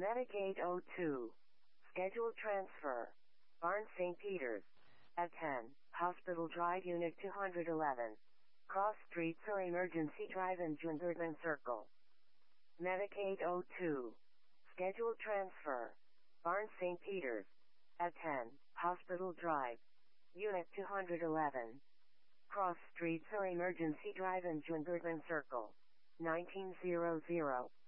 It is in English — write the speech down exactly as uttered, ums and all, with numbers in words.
Medicaid oh two. Scheduled transfer. Barnes Saint Peters. At ten, Hospital Drive Unit two eleven. Cross Streets or Emergency Drive in Jungerman Circle. Medicaid oh two. Scheduled transfer. Barnes Saint Peters. At ten, Hospital Drive. Unit two eleven. Cross Streets or Emergency Drive in Jungerman Circle. nineteen hundred.